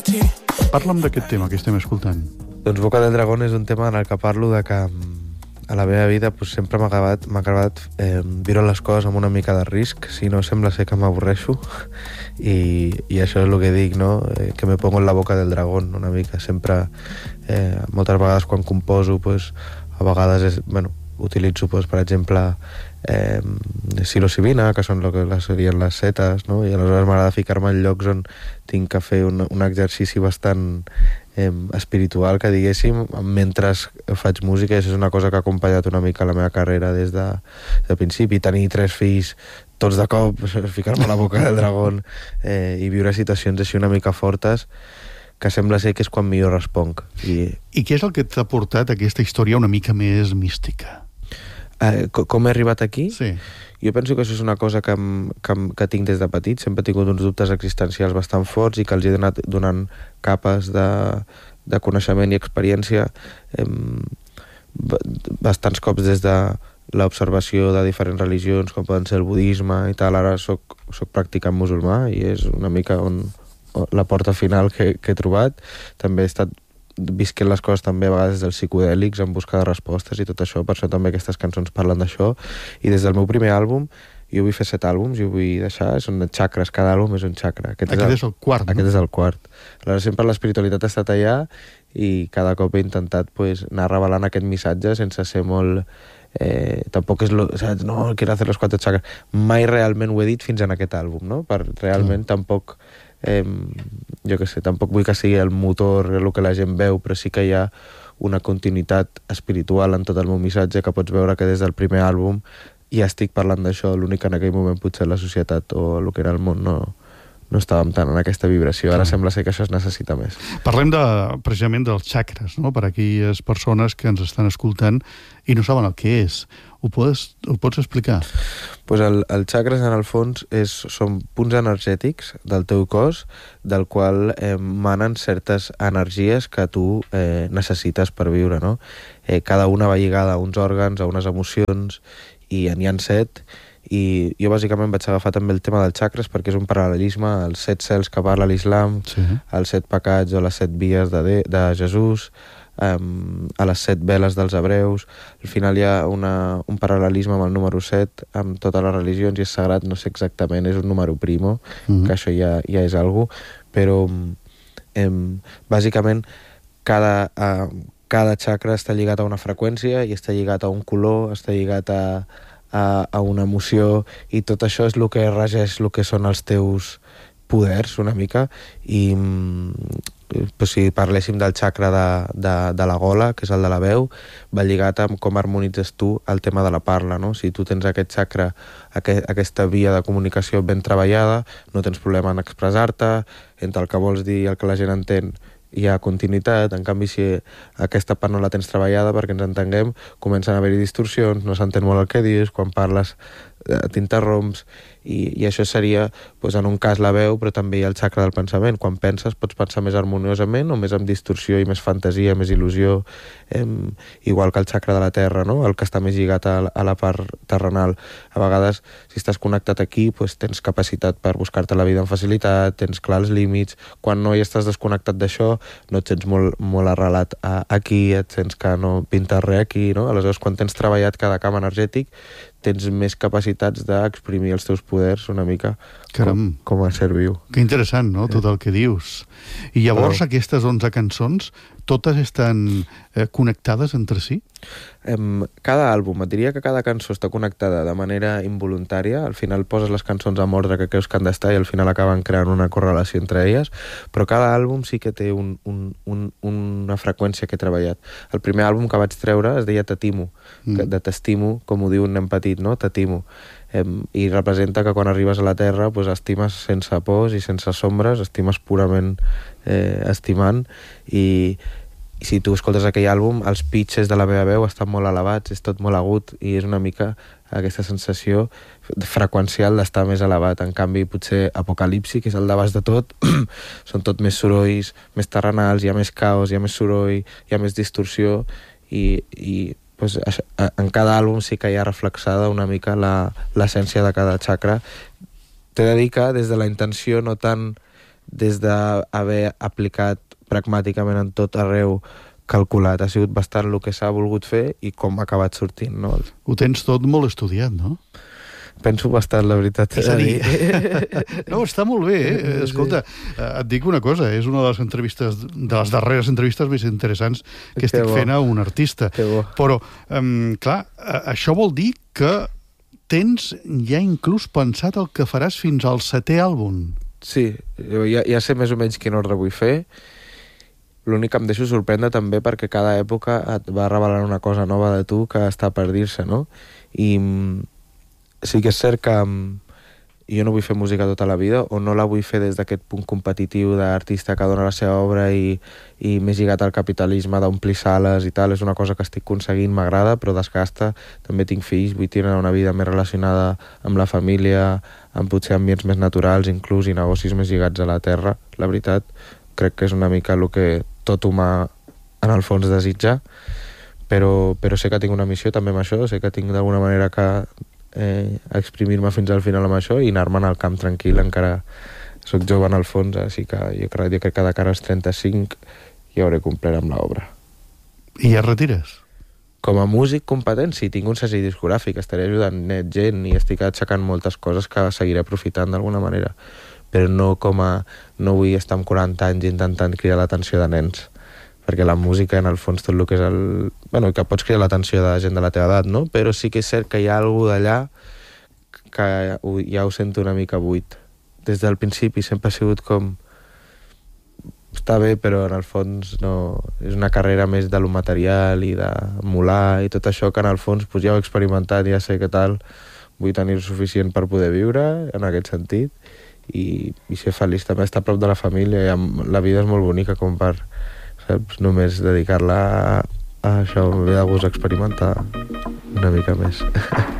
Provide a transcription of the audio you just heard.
Parla'm d'aquest tema que estem escoltant. Doncs Boca del Dragón és un tema en el que parlo de que a la meva vida sempre m'ha agradat viure les coses amb una mica de risc, si no sembla ser que m'avorreixo i això és el que dic, no? Que me pongo en la boca del dragón una mica, sempre moltes vegades quan composo a vegades utilitzo per exemple psilocibina, que són el que serien les setes, no? I aleshores m'agrada ficar-me en llocs on tinc que fer un exercici bastant espiritual, que diguéssim, mentre faig música. Això és una cosa que ha acompanyat una mica la meva carrera des de principi. Tenir 3 fills tots de cop, ficar-me a la boca del dragón i viure situacions així una mica fortes, que sembla ser que és quan millor responc. I què és el que t'ha portat aquesta història una mica més mística? Com he arribat aquí? Sí. Jo penso que això és una cosa que tinc des de petit. Sempre he tingut uns dubtes existencials bastant forts i que els he anat donant capes de coneixement i experiència bastants cops des de l'observació de diferents religions, com poden ser el budisme i tal. Ara soc practicant musulmà i és una mica la porta final que he trobat. També he estat visquent les coses també a vegades dels psicodèlics en busca de respostes i tot això, per això també aquestes cançons parlen d'això. I des del meu primer àlbum, jo vull fer 7 àlbums i ho vull deixar, són xacres, cada àlbum és un xacre. Aquest és el quart, no? Aquest és el quart. Aleshores sempre l'espiritualitat ha estat allà i cada cop he intentat anar revelant aquest missatge sense ser molt... tampoc és saps? No, quiero hacer los 4 chakras. Mai realment ho he dit fins en aquest àlbum, no? Per realment tampoc... jo què sé, tampoc vull que sigui el motor el que la gent veu, però sí que hi ha una continuïtat espiritual en tot el meu missatge, que pots veure que des del primer àlbum ja estic parlant d'això. L'únic que en aquell moment potser la societat o el que era el món no estàvem tant en aquesta vibració. Ara sembla ser que això es necessita més. Parlem precisament dels xacres, no? Per aquelles persones que ens estan escoltant i no saben el que és. Ho pots explicar? Pues els xacres, en el fons, són punts energètics del teu cos, del qual manen certes energies que tu necessites per viure, no? Cada una va lligada a uns òrgans, a unes emocions, i n'hi ha 7, i jo bàsicament vaig agafar també el tema dels xacres perquè és un paral·lelisme als 7 cels que parla l'islam, als 7 pecats o les 7 vies de Jesús, a les 7 veles dels hebreus. Al final hi ha un paral·lelisme amb el número 7 amb totes les religions i és sagrat, no sé exactament, és un número primo, que això ja és algo, però bàsicament cada xacra està lligat a una freqüència i està lligat a un color, està lligat a una emoció, i tot això és el que regeix el que són els teus poders una mica. I si parléssim del xacra de la gola, que és el de la veu, va lligat amb com harmonitzes tu el tema de la parla, no? Si tu tens aquest xacra, aquesta via de comunicació ben treballada, no tens problema en expressar-te, entre el que vols dir i el que la gent entén hi ha continuïtat. En canvi, si aquesta part no la tens treballada, perquè ens entenguem, comencen a haver-hi distorsions, no s'entén molt el que dius, quan parles t'interromps, i això seria, en un cas la veu, però també hi ha el xacra del pensament. Quan penses pots pensar més harmoniosament o més amb distorsió i més fantasia, més il·lusió, igual que el xacra de la terra, no? El que està més lligat a la part terrenal. A vegades, si estàs connectat aquí, tens capacitat per buscar-te la vida amb facilitat, tens clar els límits. Quan no hi estàs desconnectat d'això, no et sents molt arrelat aquí, et sents que no pintes res aquí, no? Aleshores, quan tens treballat cada camp energètic, tens més capacitats d'exprimir els teus poders una mica com a ser viu. Que interessant, no?, tot el que dius. I llavors aquestes 11 cançons, totes estan connectades entre si? Cada àlbum, et diria que cada cançó està connectada de manera involuntària. Al final poses les cançons en ordre que creus que han d'estar i al final acaben creant una correlació entre elles, però cada àlbum sí que té una freqüència que he treballat. El primer àlbum que vaig treure es deia T'estimo, de t'estimo, com ho diu un nen petit, no? T'estimo. I representa que quan arribes a la Terra estimes sense pors i sense sombres, estimes purament estimant, i si tu escoltes aquell àlbum, els pitches de la meva veu estan molt elevats, és tot molt agut i és una mica aquesta sensació freqüencial d'estar més elevat. En canvi, potser Apocalipsi, que és el d'abast de tot, són tot més sorolls, més terrenals, hi ha més caos, hi ha més soroll, hi ha més distorsió, i en cada àlbum sí que hi ha reflexada una mica l'essència de cada xacra. T'he de dir que des de la intenció no tant des d'haver aplicat pragmàticament en tot arreu, calculat, ha sigut bastant el que s'ha volgut fer i com ha acabat sortint, no? Ho tens tot molt estudiat, no? Penso bastant, la veritat. És a dir, no, està molt bé, Escolta, et dic una cosa, és una de les entrevistes, de les darreres entrevistes més interessants que estic fent a un artista. Però, clar, això vol dir que tens ja inclús pensat el que faràs fins al 7è àlbum. Sí, ja sé més o menys quin ordre vull fer. L'únic que em deixo sorprendre també perquè cada època et va revelant una cosa nova de tu que està per dir-se, no? I sí que és cert que jo no vull fer música tota la vida, o no la vull fer des d'aquest punt competitiu d'artista que dona la seva obra i més lligat al capitalisme, d'omplir sales i tal. És una cosa que estic aconseguint, m'agrada, però desgasta. També tinc fills, vull tenir una vida més relacionada amb la família, amb potser ambients més naturals, inclús, i negocis més lligats a la terra. La veritat, crec que és una mica el que tot humà en el fons desitja, però sé que tinc una missió també amb això, sé que tinc d'alguna manera que exprimir-me fins al final amb això i anar-me'n al camp tranquil. Encara soc jove en el fons, així que jo crec que de cara als 35 ja hauré complert amb l'obra. I ja et retires? Com a músic competent, sí, tinc un segell discogràfic, estaré ajudant net gent i estic aixecant moltes coses que seguiré aprofitant d'alguna manera, però no no vull estar amb 40 anys intentant cridar l'atenció de nens, perquè la música, en el fons, tot el que és que pots cridar l'atenció de gent de la teva edat, no? Però sí que és cert que hi ha alguna d'allà que ja ho sento una mica buit. Des del principi sempre ha sigut com... Està bé, però en el fons no... És una carrera més de lo material i de molar i tot això, que en el fons ja ho he experimentat, ja sé què tal, vull tenir suficient per poder viure, en aquest sentit, i ser feliç. També estar a prop de la família, la vida és molt bonica com per... saps? Només dedicar-la a això, m'he de gust experimentar una mica més.